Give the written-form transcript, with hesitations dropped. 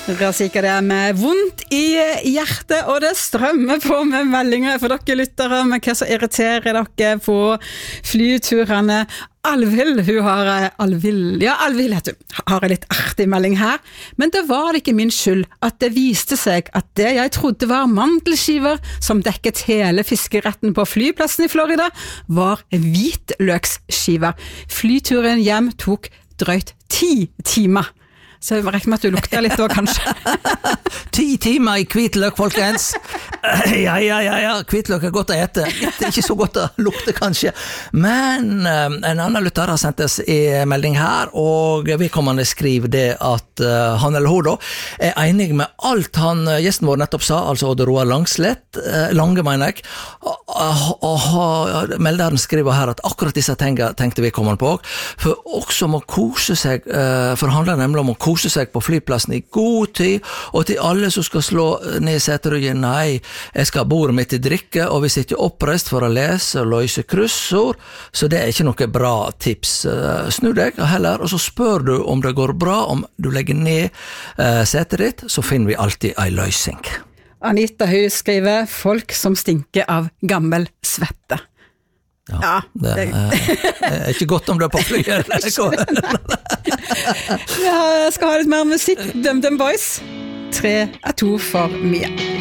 Rasika, det med vondt I hjertet, og det strømmer på med meldinger for dere lyttere, med hva som irriterer dere på flyturene. Alvild, Alvild heter hun, har en litt artig melding her, men det var ikke min skyld at det viste seg at det jeg trodde var mandelskiver som dekket hele fiskeretten på flyplassen I Florida, var hvitløksskiver. Flyturen hjem tok drøyt 10 timer. Så jeg regner med at du lukter litt da, kanskje. 10 timer I hvitløk, folkens. Ja, hvitløk godt å ete. Ikke så godt å lukte, kanskje. Men en annen lytter har sendt oss en melding her, og vi kommer til å skrive det at han eller hun da enig med alt gjesten vår nettopp sa, altså Odd Roar Lange, mener jeg. Melderen skriver her at akkurat disse tenkte vi kommer på, for også må kose seg, for det handler nemlig om å kose seg på flyplassen I god tid, og til alle som skal slå ned seteryggen, nei, jeg skal ha bordet mitt I drikke, og vi sitter oppreist for å lese og løse kryssord, så det ikke noe bra tips. Snu deg heller, og så spør du om det går bra, om du legger ned setet ditt, så finner vi alltid en løsning. Anita Høy skriver, folk som stinker av gammel svette. Ja, det ikke godt om det på flyet. Jeg skal ha litt mer musikk. DumDum Boys 3 er 2 for mye.